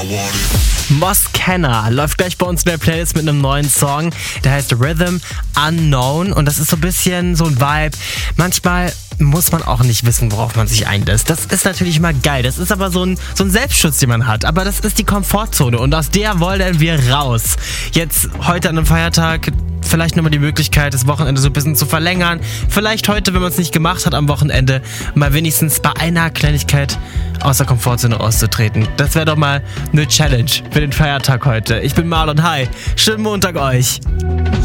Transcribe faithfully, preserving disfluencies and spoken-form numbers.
Moskenna läuft gleich bei uns in der Playlist mit einem neuen Song, der heißt Rhythm Unknown und das ist so ein bisschen so ein Vibe. Manchmal muss man auch nicht wissen, worauf man sich einlässt. Das ist natürlich immer geil. Das ist aber so ein, so ein Selbstschutz, den man hat. Aber das ist die Komfortzone und aus der wollen wir raus. Jetzt heute an einem Feiertag vielleicht nochmal die Möglichkeit, das Wochenende so ein bisschen zu verlängern. Vielleicht heute, wenn man es nicht gemacht hat am Wochenende, mal wenigstens bei einer Kleinigkeit aus der Komfortzone auszutreten. Das wäre doch mal eine Challenge für den Feiertag heute. Ich bin Marlon, hi. Schönen Montag euch.